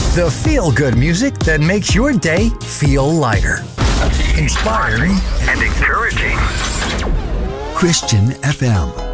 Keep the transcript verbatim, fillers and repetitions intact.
The feel-good music that makes your day feel lighter, inspiring, and encouraging. Christian F M.